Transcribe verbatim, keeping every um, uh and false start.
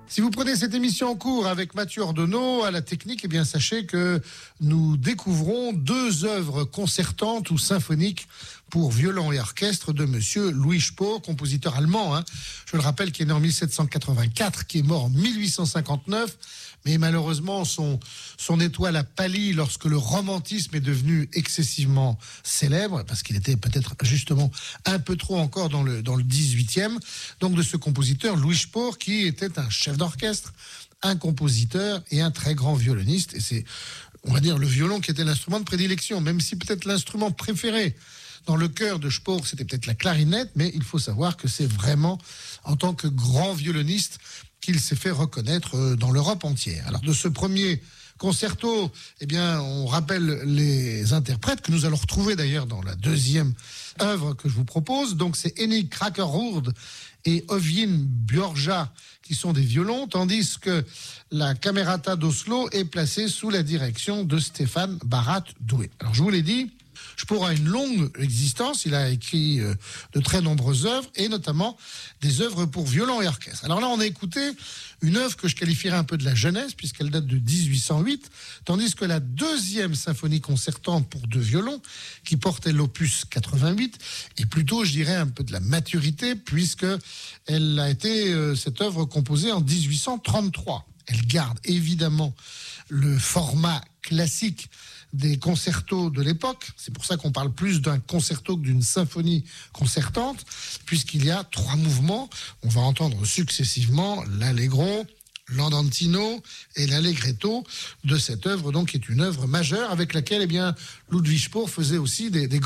Si vous prenez cette émission en cours avec Mathieu Ordonneau à la technique, eh bien sachez que nous découvrons deux œuvres concertantes ou symphoniques pour violon et orchestre de monsieur Louis Spohr, compositeur allemand, hein, je le rappelle, qui est né en mille sept cent quatre-vingt-quatre, qui est mort en mille huit cent cinquante-neuf, mais malheureusement son, son étoile a pâli lorsque le romantisme est devenu excessivement célèbre, parce qu'il était peut-être justement un peu trop encore dans le, dans le dix-huitième, donc de ce compositeur Louis Spohr, qui était un chef d'orchestre, un compositeur et un très grand violoniste, et c'est, on va dire, le violon qui était l'instrument de prédilection, même si peut-être l'instrument préféré dans le cœur de Spohr, c'était peut-être la clarinette, mais il faut savoir que c'est vraiment en tant que grand violoniste qu'il s'est fait reconnaître dans l'Europe entière. Alors de ce premier concerto, eh bien, on rappelle les interprètes que nous allons retrouver d'ailleurs dans la deuxième œuvre que je vous propose. Donc c'est Henning Krakaroord et Øyvind Bjørja qui sont des violons, tandis que la Camerata d'Oslo est placée sous la direction de Stéphane Barrat-Douay. Alors je vous l'ai dit, Spohr a une longue existence, il a écrit euh, de très nombreuses œuvres, et notamment des œuvres pour violon et orchestre. Alors là, on a écouté une œuvre que je qualifierais un peu de la jeunesse, puisqu'elle date de dix-huit cent huit, tandis que la deuxième symphonie concertante pour deux violons, qui portait l'opus quatre-vingt-huit, est plutôt, je dirais, un peu de la maturité, puisqu'elle a été, euh, cette œuvre, composée en dix-huit cent trente-trois. Elle garde évidemment le format classique des concertos de l'époque. C'est pour ça qu'on parle plus d'un concerto que d'une symphonie concertante, puisqu'il y a trois mouvements. On va entendre successivement l'allegro, l'andantino et l'allegretto de cette œuvre, donc qui est une œuvre majeure avec laquelle, eh bien, Ludwig Spohr faisait aussi des, des